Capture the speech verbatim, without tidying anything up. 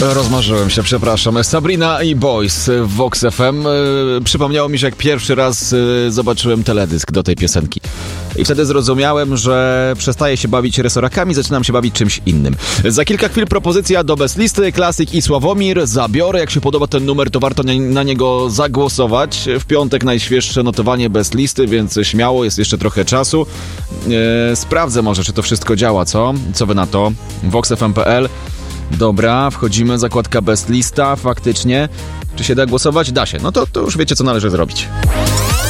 Rozmarzyłem się, przepraszam. Sabrina i Boys w Vox F M. Przypomniało mi się, jak pierwszy raz zobaczyłem teledysk do tej piosenki. I wtedy zrozumiałem, że przestaję się bawić resorakami, zaczynam się bawić czymś innym. Za kilka chwil propozycja do Best Listy, Klasyk i Sławomir. Zabiorę, jak się podoba ten numer, to warto na niego zagłosować. W piątek najświeższe notowanie Best Listy, więc śmiało, jest jeszcze trochę czasu. Eee, sprawdzę może, czy to wszystko działa, co? Co wy na to? vox f m kropka p l. Dobra, wchodzimy, zakładka Best Lista, faktycznie. Czy się da głosować? Da się. No to, to już wiecie, co należy zrobić.